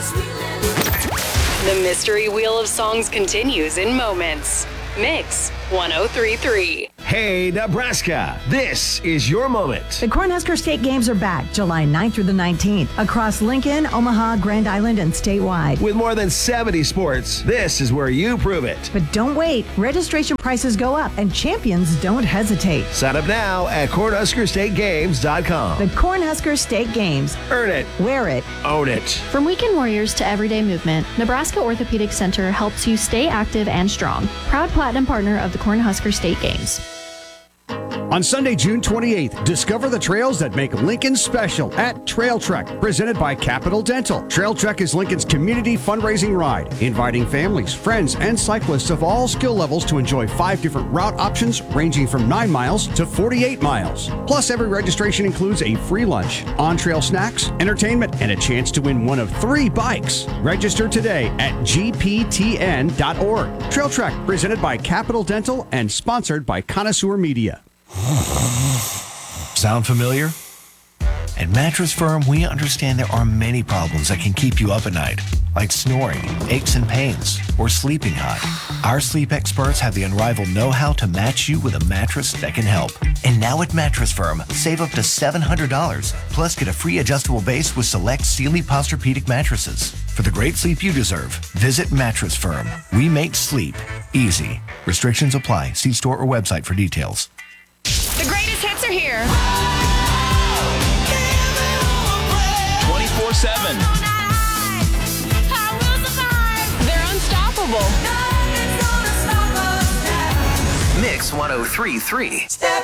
The mystery wheel of songs continues in moments. Mix 1033. Hey, Nebraska, this is your moment. The Cornhusker State Games are back July 9th through the 19th across Lincoln, Omaha, Grand Island, and statewide. With more than 70 sports, this is where you prove it. But don't wait. Registration prices go up and champions don't hesitate. Sign up now at CornhuskerStateGames.com. The Cornhusker State Games. Earn it. Wear it. Own it. From weekend warriors to everyday movement, Nebraska Orthopedic Center helps you stay active and strong. Proud platinum partner of the Cornhusker State Games. On Sunday, June 28th, discover the trails that make Lincoln special at Trail Trek, presented by Capital Dental. Trail Trek is Lincoln's community fundraising ride, inviting families, friends, and cyclists of all skill levels to enjoy 5 different route options ranging from 9 miles to 48 miles. Plus, every registration includes a free lunch, on-trail snacks, entertainment, and a chance to win one of 3 bikes. Register today at gptn.org. Trail Trek, presented by Capital Dental and sponsored by Connoisseur Media. Sound familiar? At Mattress Firm, we understand there are many problems that can keep you up at night, like snoring, aches and pains, or sleeping hot. Our sleep experts have the unrivaled know-how to match you with a mattress that can help. And now at Mattress Firm, save up to $700, plus get a free adjustable base with select Sealy Posturepedic mattresses. For the great sleep you deserve, visit Mattress Firm. We make sleep easy. Restrictions apply. See store or website for details. The greatest hits are here. 24/7. They're unstoppable. Mix 1033.